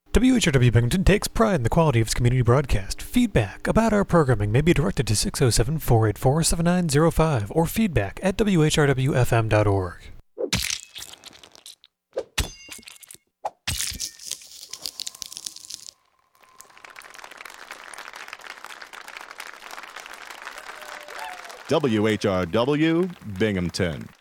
WHRW Binghamton takes pride in the quality of its community broadcast. Feedback about our programming may be directed to 607-484-7905 or feedback at whrwfm.org. WHRW Binghamton.